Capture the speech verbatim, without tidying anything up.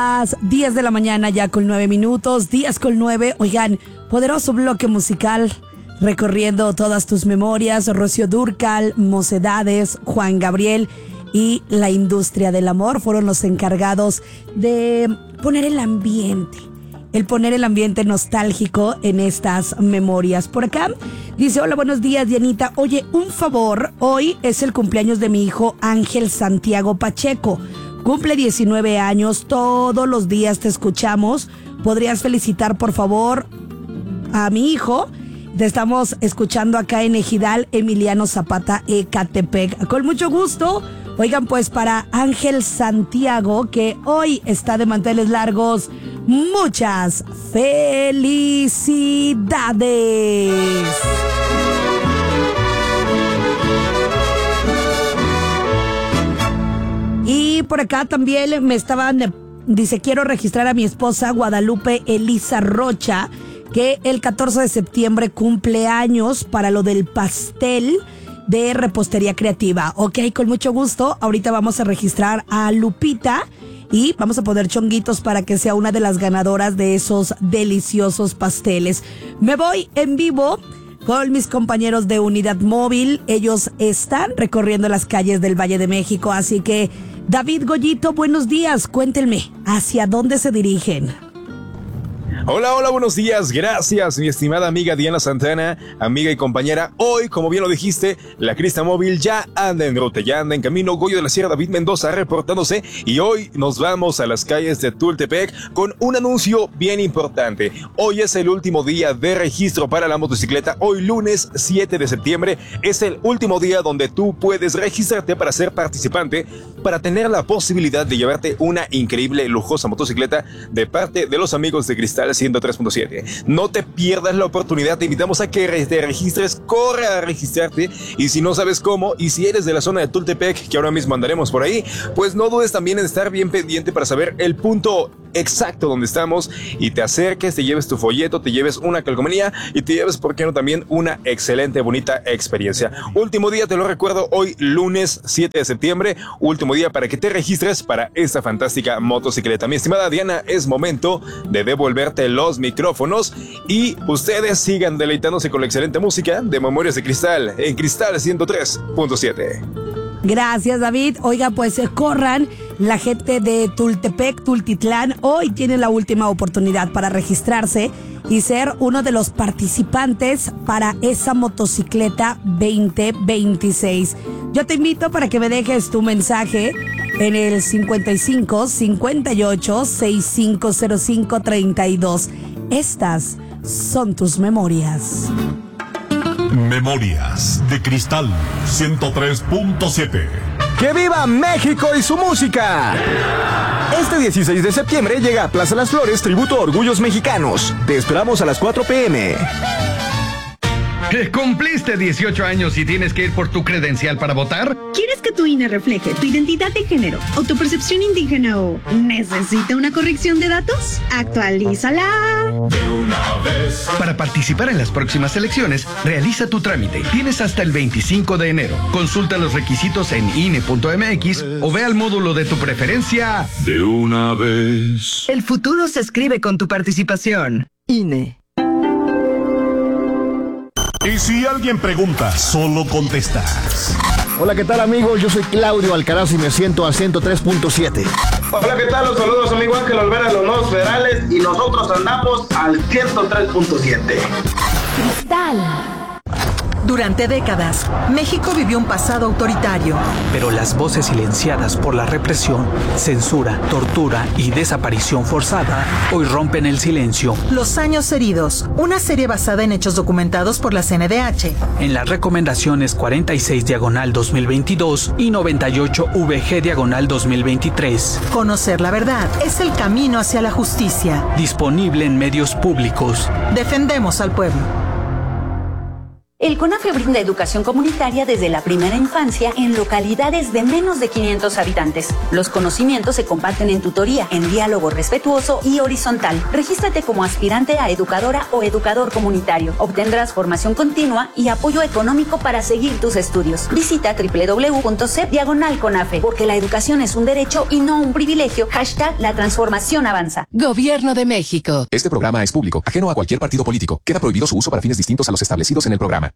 diez de la mañana ya con nueve minutos, diez con nueve. Oigan, poderoso bloque musical recorriendo todas tus memorias. Rocío Dúrcal, Mocedades, Juan Gabriel y la industria del amor fueron los encargados de poner el ambiente, el poner el ambiente nostálgico en estas memorias. Por acá dice: hola, buenos días, Dianita. Oye, un favor, hoy es el cumpleaños de mi hijo Ángel Santiago Pacheco. Cumple diecinueve años, todos los días te escuchamos. ¿Podrías felicitar, por favor, a mi hijo? Te estamos escuchando acá en Ejidal Emiliano Zapata, Ecatepec. Con mucho gusto. Oigan, pues para Ángel Santiago, que hoy está de manteles largos, muchas felicidades. Y por acá también me estaban, dice, quiero registrar a mi esposa Guadalupe Elisa Rocha, que el catorce de septiembre cumple años, para lo del pastel de repostería creativa. Ok, con mucho gusto. Ahorita vamos a registrar a Lupita y vamos a poner chonguitos para que sea una de las ganadoras de esos deliciosos pasteles. Me voy en vivo con mis compañeros de Unidad Móvil. Ellos están recorriendo las calles del Valle de México, así que David, Goyito, buenos días. Cuéntenme, ¿hacia dónde se dirigen? Hola, hola, buenos días. Gracias, mi estimada amiga Diana Santana, amiga y compañera. Hoy, como bien lo dijiste, la Crista Móvil ya anda en ruta, ya anda en camino. Goyo de la Sierra, David Mendoza reportándose. Y hoy nos vamos a las calles de Tultepec con un anuncio bien importante. Hoy es el último día de registro para la motocicleta. Hoy, lunes siete de septiembre, es el último día donde tú puedes registrarte para ser participante, para tener la posibilidad de llevarte una increíble, lujosa motocicleta de parte de los amigos de Cristal ciento tres punto siete. No te pierdas la oportunidad, te invitamos a que te registres, corre a registrarte, y si no sabes cómo, y si eres de la zona de Tultepec, que ahora mismo andaremos por ahí, pues no dudes también en estar bien pendiente para saber el punto exacto donde estamos, y te acerques, te lleves tu folleto, te lleves una calcomanía y te lleves, por qué no, también una excelente, bonita experiencia. Último día, te lo recuerdo, hoy lunes siete de septiembre, último día para que te registres para esta fantástica motocicleta. Mi estimada Diana, es momento de devolverte los micrófonos y ustedes sigan deleitándose con la excelente música de Memorias de Cristal en Cristal ciento tres punto siete. Gracias, David. Oiga, pues eh, corran, la gente de Tultepec, Tultitlán, hoy tiene la última oportunidad para registrarse y ser uno de los participantes para esa motocicleta veinte veintiséis. Yo te invito para que me dejes tu mensaje en el cincuenta y cinco, cincuenta y ocho, sesenta y cinco cero cinco, treinta y dos. Estas son tus memorias. Memorias de Cristal ciento tres punto siete. ¡Que viva México y su música! Este dieciséis de septiembre llega a Plaza Las Flores tributo a Orgullos Mexicanos. Te esperamos a las cuatro p.m. ¿Cumpliste dieciocho años y tienes que ir por tu credencial para votar? ¿Quieres que tu I N E refleje tu identidad de género o tu percepción indígena o necesita una corrección de datos? ¡Actualízala! De una vez. Para participar en las próximas elecciones, realiza tu trámite. Tienes hasta el veinticinco de enero. Consulta los requisitos en I N E punto M X o ve al módulo de tu preferencia. De una vez. El futuro se escribe con tu participación. I N E. Y si alguien pregunta, solo contestas. Hola, ¿qué tal, amigos? Yo soy Claudio Alcaraz y me siento al ciento tres punto siete. Hola, ¿qué tal? Los saludos, amigo Ángel Olvera de los Nuevos Federales, y nosotros andamos al ciento tres punto siete. Cristal. Durante décadas, México vivió un pasado autoritario. Pero las voces silenciadas por la represión, censura, tortura y desaparición forzada hoy rompen el silencio. Los años heridos, una serie basada en hechos documentados por la C N D H. En las recomendaciones cuarenta y seis diagonal dos mil veintidós y noventa y ocho V G diagonal dos mil veintitrés. Conocer la verdad es el camino hacia la justicia. Disponible en medios públicos. Defendemos al pueblo. El CONAFE brinda educación comunitaria desde la primera infancia en localidades de menos de quinientos habitantes. Los conocimientos se comparten en tutoría, en diálogo respetuoso y horizontal. Regístrate como aspirante a educadora o educador comunitario. Obtendrás formación continua y apoyo económico para seguir tus estudios. Visita doble u doble u doble u punto c e p diagonal CONAFE, porque la educación es un derecho y no un privilegio. Hashtag la transformación avanza. Gobierno de México. Este programa es público, ajeno a cualquier partido político. Queda prohibido su uso para fines distintos a los establecidos en el programa.